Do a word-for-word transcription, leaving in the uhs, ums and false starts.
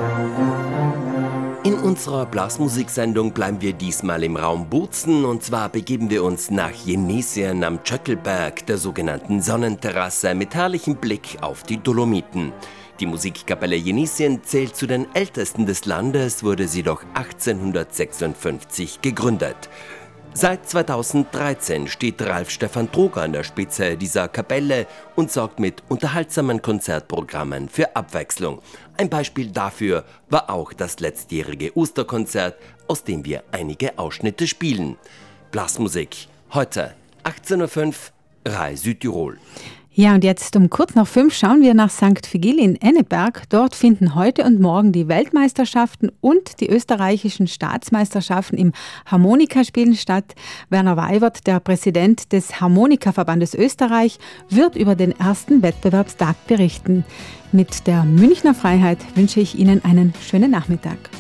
In unserer Blasmusiksendung bleiben wir diesmal im Raum Bozen und zwar begeben wir uns nach Jenesien am Tschöckelberg, der sogenannten Sonnenterrasse, mit herrlichem Blick auf die Dolomiten. Die Musikkapelle Jenesien zählt zu den ältesten des Landes, wurde sie doch achtzehnhundertsechsundfünfzig gegründet. Seit zweitausenddreizehn steht Ralf Stefan Troger an der Spitze dieser Kapelle und sorgt mit unterhaltsamen Konzertprogrammen für Abwechslung. Ein Beispiel dafür war auch das letztjährige Osterkonzert, aus dem wir einige Ausschnitte spielen. Blasmusik, heute achtzehn Uhr fünf, R A I Südtirol. Ja, und jetzt um kurz nach fünf schauen wir nach Sankt Vigil in Enneberg. Dort finden heute und morgen die Weltmeisterschaften und die österreichischen Staatsmeisterschaften im Harmonikaspielen statt. Werner Weiwert, der Präsident des Harmonikaverbandes Österreich, wird über den ersten Wettbewerbstag berichten. Mit der Münchner Freiheit wünsche ich Ihnen einen schönen Nachmittag.